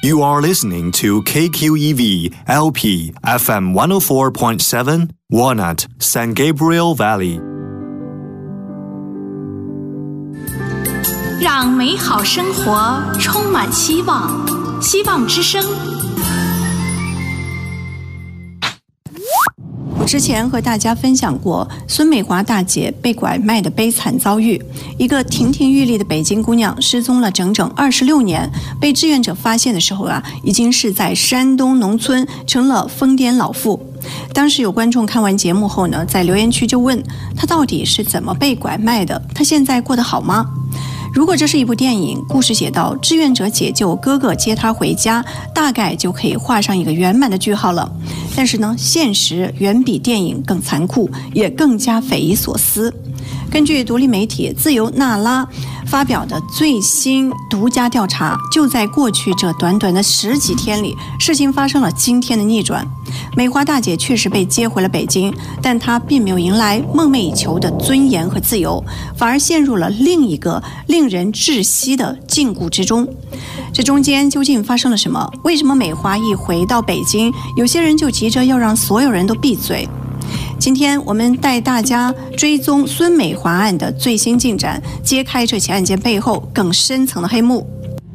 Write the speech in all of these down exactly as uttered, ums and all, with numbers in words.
You are listening to K Q E V L P F M one oh four point seven Walnut San Gabriel Valley。 让美好生活充满希望，希望之声。 之前和大家分享过孙美华大姐被拐卖的悲惨遭遇，一个亭亭玉立的北京姑娘失踪了整整二十六年，被志愿者发现的时候啊，已经是在山东农村，成了疯癫老妇。当时有观众看完节目后呢，在留言区就问她到底是怎么被拐卖的，她现在过得好吗？如果这是一部电影，故事写到志愿者解救哥哥接他回家，大概就可以画上一个圆满的句号了。但是呢，现实远比电影更残酷，也更加匪夷所思。根据独立媒体自由那拉发表的最新独家调查，就在过去这短短的十几天里，事情发生了惊天的逆转。美华大姐确实被接回了北京，但她并没有迎来梦寐以求的尊严和自由，反而陷入了另一个令人窒息的禁锢之中。这中间究竟发生了什么？为什么美华一回到北京，有些人就急着要让所有人都闭嘴？今天我们带大家追踪孙美华案的最新进展，揭开这起案件背后更深层的黑幕。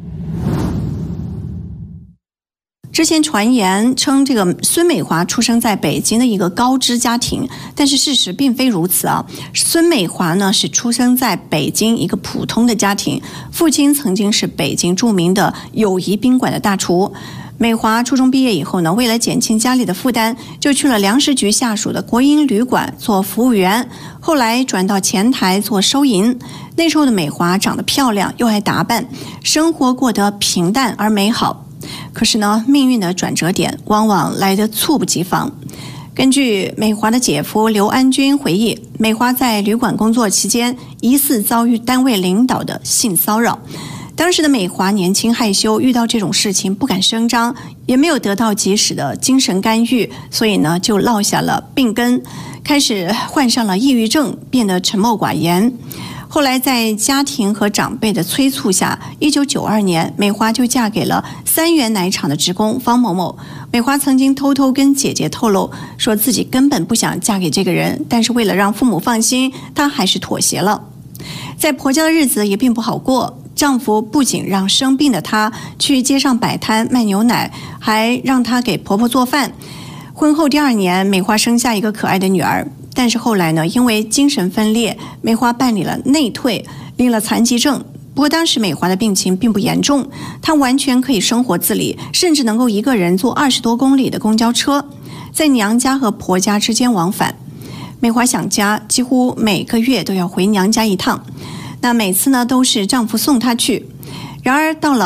之前传言称这个孙美华出生在北京的一个高知家庭，但是事实并非如此啊。孙美华呢是出生在北京一个普通的家庭，父亲曾经是北京著名的友谊宾馆的大厨。美华初中毕业以后呢，为了减轻家里的负担，就去了粮食局下属的国营旅馆做服务员，后来转到前台做收银。那时候的美华长得漂亮，又爱打扮，生活过得平淡而美好。可是呢，命运的转折点往往来得猝不及防。根据美华的姐夫刘安军回忆，美华在旅馆工作期间，疑似遭遇单位领导的性骚扰。当时的美华年轻害羞，遇到这种事情不敢声张，也没有得到及时的精神干预，所以呢，就落下了病根，开始患上了抑郁症，变得沉默寡言。后来在家庭和长辈的催促下，一九九二年，美华就嫁给了三元奶厂的职工方某某。美华曾经偷偷跟姐姐透露，说自己根本不想嫁给这个人，但是为了让父母放心，她还是妥协了。在婆家的日子也并不好过，丈夫不仅让生病的她去街上摆摊卖牛奶，还让她给婆婆做饭。婚后第二年，美华生下一个可爱的女儿。但是后来呢，因为精神分裂，美华办理了内退，领了残疾证。不过当时美华的病情并不严重，她完全可以生活自理，甚至能够一个人坐二十多公里的公交车，在娘家和婆家之间往返。美华想家，几乎每个月都要回娘家一趟，那每次呢都是丈夫送她去。然而到了